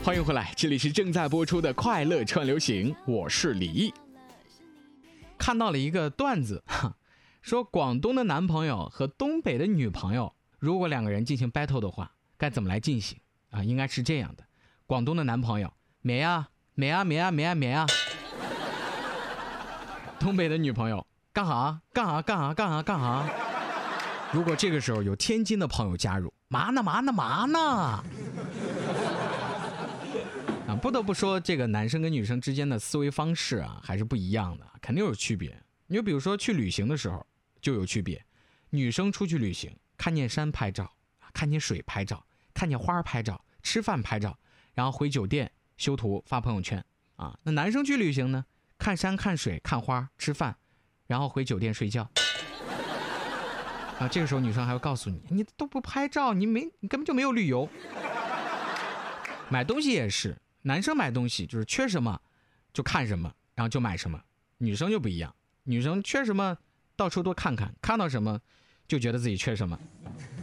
欢迎回来，这里是正在播出的快乐串流行，我是李毅。看到了一个段子，说广东的男朋友和东北的女朋友，如果两个人进行 battle 的话，该怎么来进行啊？应该是这样的：广东的男朋友，咩啊咩啊咩啊咩啊咩啊；东北的女朋友，干啥干啥干啥干啥干啥。如果这个时候有天津的朋友加入，嘛呢嘛呢嘛呢。不得不说，这个男生跟女生之间的思维方式啊，还是不一样的，肯定有区别。你就比如说去旅行的时候就有区别，女生出去旅行，看见山拍照，看见水拍照，看见花拍照，吃饭拍照，然后回酒店修图发朋友圈啊。那男生去旅行呢，看山看水看花吃饭，然后回酒店睡觉啊。这个时候女生还会告诉你，你都不拍照，你根本就没有旅游。买东西也是，男生买东西就是缺什么就看什么，然后就买什么。女生就不一样，女生缺什么到处多看看，看到什么就觉得自己缺什么。